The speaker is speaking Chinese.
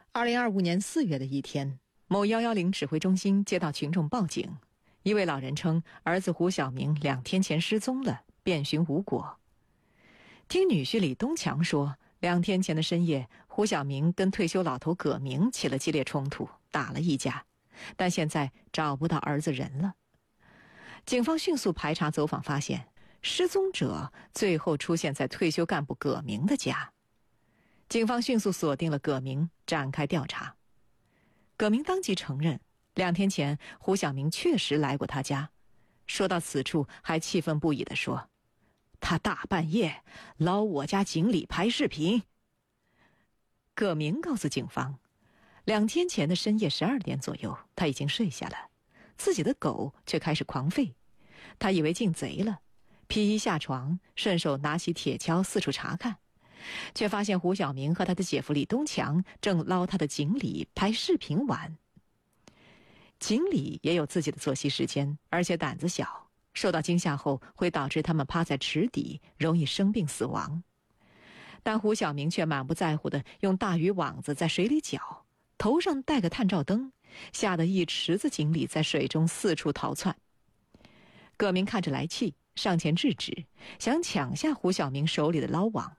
2025年4月的一天，某110指挥中心接到群众报警，一位老人称儿子胡晓明2天前失踪了，遍寻无果。听女婿李东强说，2天前的深夜，胡晓明跟退休老头葛明起了激烈冲突，打了一架，但现在找不到儿子人了。警方迅速排查走访，发现失踪者最后出现在退休干部葛明的家。警方迅速锁定了葛明，展开调查。葛明当即承认，2天前胡晓明确实来过他家。说到此处，还气愤不已地说：“他大半夜捞我家井里拍视频。”葛明告诉警方，2天前的深夜12点左右，他已经睡下了，自己的狗却开始狂吠。他以为进贼了，披衣下床，顺手拿起铁锹四处查看，却发现胡晓明和他的姐夫李东强正捞他的井里拍视频玩。井里也有自己的作息时间，而且胆子小，受到惊吓后会导致他们趴在池底，容易生病死亡。但胡晓明却满不在乎地用大鱼网子在水里搅，头上戴个探照灯，吓得一池子锦鲤在水中四处逃窜。葛明看着来气，上前制止，想抢下胡晓明手里的捞网，